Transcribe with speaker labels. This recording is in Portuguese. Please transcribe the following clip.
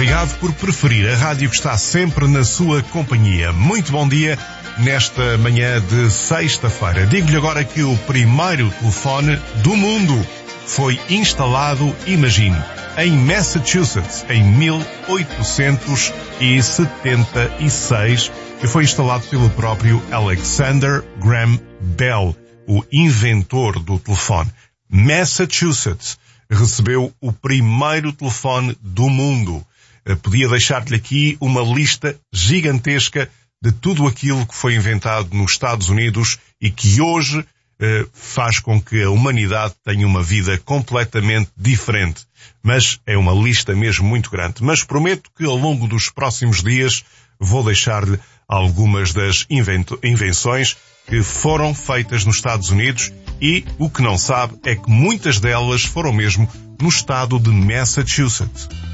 Speaker 1: Obrigado por preferir a rádio que está sempre na sua companhia. Muito bom dia nesta manhã de sexta-feira. Digo-lhe agora que o primeiro telefone do mundo foi instalado, imagine, em Massachusetts, em 1876, e foi instalado pelo próprio Alexander Graham Bell, o inventor do telefone. Massachusetts recebeu o primeiro telefone do mundo. Podia deixar-lhe aqui uma lista gigantesca de tudo aquilo que foi inventado nos Estados Unidos e que hoje faz com que a humanidade tenha uma vida completamente diferente. Mas é uma lista mesmo muito grande. Mas prometo que ao longo dos próximos dias vou deixar-lhe algumas das invenções que foram feitas nos Estados Unidos e o que não sabe é que muitas delas foram mesmo no estado de Massachusetts.